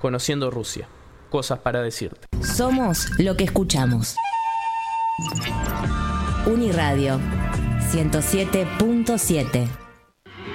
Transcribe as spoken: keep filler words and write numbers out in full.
conociendo Rusia. Cosas para decirte. Somos lo que escuchamos. Uniradio ciento siete punto siete.